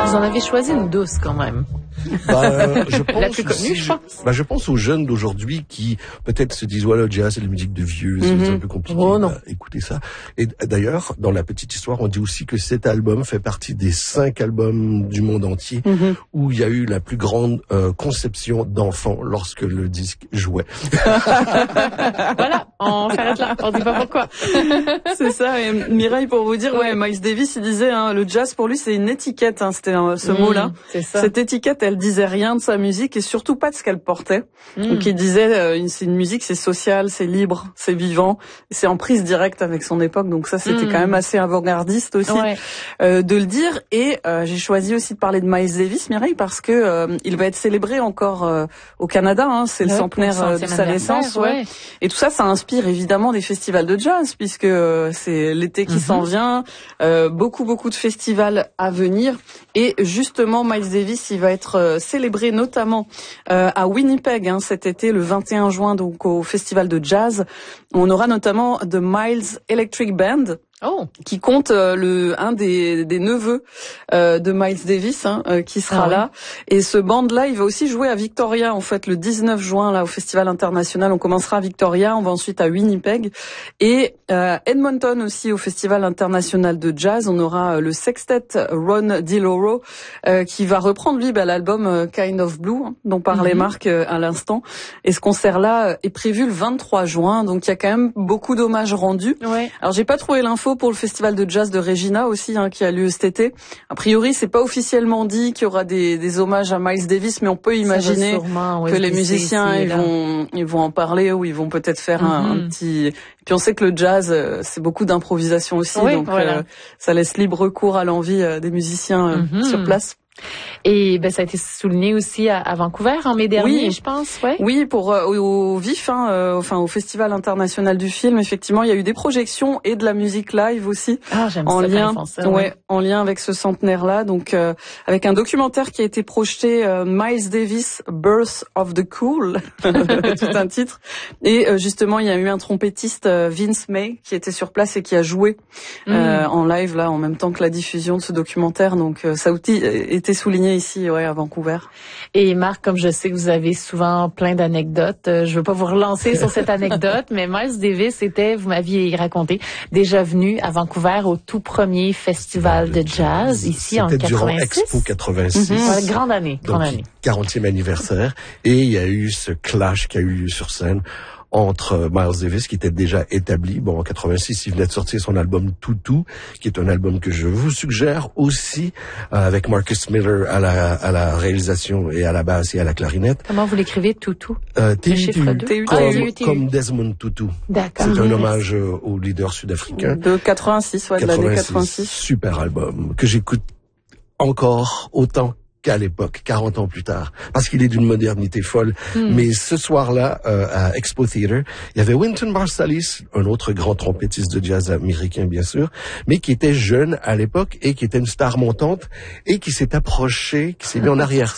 Vous en avez choisi une douce quand même. Je pense la plus connue, je pense. Je pense aux jeunes d'aujourd'hui qui peut-être se disent le jazz c'est la musique de vieux, c'est un peu compliqué. Oh non. Écoutez ça. Et d'ailleurs, dans la petite histoire, on dit aussi que cet album fait partie des 5 albums du monde entier où il y a eu la plus grande conception d'enfants lorsque le disque jouait. Voilà, on s'arrête là, on dit pas pourquoi. C'est ça. Et Mireille, pour vous dire, Miles Davis, il disait, le jazz pour lui c'est une étiquette, c'était ce mot-là. C'est ça. Cette étiquette, elle disait rien de sa musique et surtout pas de ce qu'elle portait. Donc il disait, c'est une musique, c'est social, c'est libre, c'est vivant, c'est en prise directe avec son époque. Donc ça, c'était quand même assez avant-gardiste aussi de le dire. Et j'ai choisi aussi de parler de Miles Davis, Mireille, parce que il va être célébré encore au Canada. C'est le centenaire de sa naissance. Et tout ça, ça inspire évidemment des festivals de jazz, puisque c'est l'été qui s'en vient. Beaucoup de festivals à venir. Et justement, Miles Davis, il va être célébré notamment à Winnipeg cet été, le 21 juin, donc au festival de jazz. On aura notamment The Miles Electric Band, qui compte un des neveux de Miles Davis qui sera là. Et ce band-là, il va aussi jouer à Victoria, en fait, le 19 juin, là, au Festival International. On commencera à Victoria, on va ensuite à Winnipeg. Et Edmonton aussi, au Festival International de Jazz. On aura le sextet Ron DiLoro qui va reprendre, lui, l'album Kind of Blue, dont parlait Marc à l'instant. Et ce concert-là est prévu le 23 juin, donc il y a quand même beaucoup d'hommages rendus. Alors, j'ai pas trouvé l'info pour le festival de jazz de Regina aussi, qui a lieu cet été. A priori, c'est pas officiellement dit qu'il y aura des hommages à Miles Davis, mais on peut imaginer que les musiciens ils vont en parler ou ils vont peut-être faire un petit. Puis on sait que le jazz, c'est beaucoup d'improvisation aussi, donc ça laisse libre cours à l'envie des musiciens sur place. Et ça a été souligné aussi à Vancouver en mai dernier, je pense. Oui, pour au VIF, au Festival International du Film, effectivement, il y a eu des projections et de la musique live aussi en lien avec ce centenaire-là. Donc avec un documentaire qui a été projeté, Miles Davis, Birth of the Cool, tout un titre. Et justement, il y a eu un trompettiste, Vince May, qui était sur place et qui a joué en live là en même temps que la diffusion de ce documentaire. Donc ça aussi été souligné ici, à Vancouver. Et Marc, comme je sais que vous avez souvent plein d'anecdotes, je veux pas vous relancer sur cette anecdote, mais Miles Davis était, vous m'aviez raconté, déjà venu à Vancouver au tout premier festival de jazz, ici en 86. Durant Expo 86. Grande année. 40e anniversaire. Et il y a eu ce clash qui a eu lieu sur scène entre Miles Davis, qui était déjà établi. En 86, il venait de sortir son album Tutu, qui est un album que je vous suggère aussi, avec Marcus Miller à la réalisation et à la basse et à la clarinette. Comment vous l'écrivez, Tutu? T-U-T, comme Desmond Tutu. D'accord. C'est un hommage au leader sud-africain. De 86, de l'année 86. Super album, que j'écoute encore autant qu'à l'époque, 40 ans plus tard, parce qu'il est d'une modernité folle. Mais ce soir-là, à Expo Theater, il y avait Wynton Marsalis, un autre grand trompettiste de jazz américain, bien sûr, mais qui était jeune à l'époque et qui était une star montante et qui s'est approché, qui s'est mis en arrière